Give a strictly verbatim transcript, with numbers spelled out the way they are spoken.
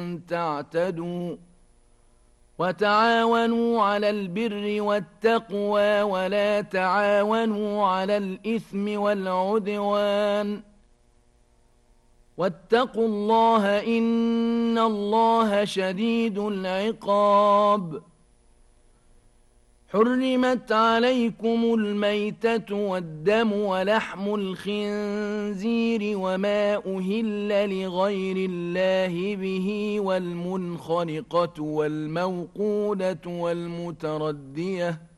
تعتدوا وتعاونوا على البر والتقوى ولا تعاونوا على الإثم والعدوان واتقوا الله إن الله شديد العقاب. حرمت عليكم الميتة والدم ولحم الخنزير وما أهل لغير الله به والمنخنقة والموقودة والمتردية